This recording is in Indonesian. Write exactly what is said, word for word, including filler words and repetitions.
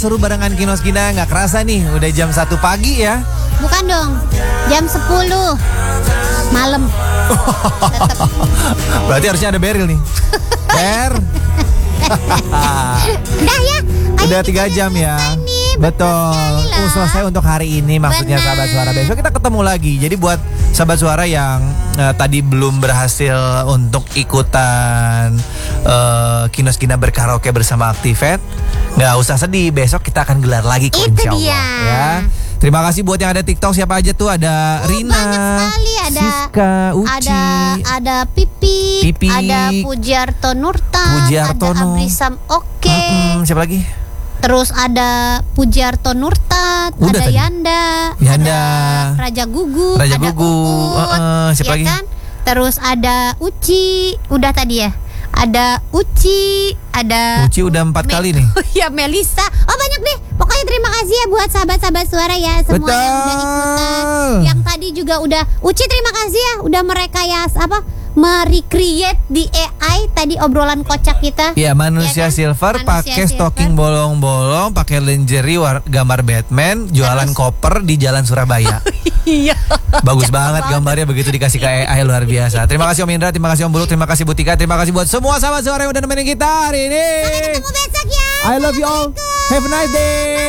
Seru barengan Kinos Gina, nggak kerasa nih udah jam satu pagi ya. Bukan dong, jam sepuluh malam. Tetep. Berarti harusnya ada Beril nih. Ber. Udah ya. Udah tiga jam ya. Nih, betul. Oh, selesai untuk hari ini maksudnya. Benar. Sahabat Suara. Besok kita ketemu lagi. Jadi buat Sahabat Suara yang uh, tadi belum berhasil untuk ikutan uh, Kinos Gina berkaraoke bersama Activate, nggak usah sedih. Besok kita akan gelar lagi kok, Itu insya Allah. dia. Ya. Terima kasih buat yang ada TikTok, siapa aja tuh, ada Oh, Rina, banyak sekali. Ada Siska, Uci, ada ada Pipi, Pipi, ada Pujiarto Nurtan, Pujiarto ada No. Abrisam Oke. Mm-mm, siapa lagi? Terus ada Pujiarto Nurtan, Udah ada tadi. Yanda, Yanda. ada Raja Gugu, Raja ada Gugu, Uut, uh-uh, siapa ya lagi? kan? Terus ada Uci, udah tadi ya. Ada Uci, ada Uci udah empat Me- kali nih. ya Melisa. Oh banyak deh. Pokoknya terima kasih ya buat sahabat-sahabat Suara ya, semua Betul. yang udah ikutan. Yang tadi juga udah Uci, terima kasih ya udah merekayasa apa? merecreate di A I tadi obrolan kocak kita. Ya, manusia Ya kan? silver Manusia pakai silver. stocking bolong-bolong, pakai lingerie war- gambar Batman, jualan Terus? koper di Jalan Surabaya. Iya. Bagus banget gambarnya begitu dikasih ke A I, luar biasa. Terima kasih Om Indra, terima kasih Om Bulu, terima kasih Bu Tika, terima kasih buat semua sahabat Suara yang udah nemenin kita hari ini. Sampai ketemu besok ya. I love you all. Have a nice day.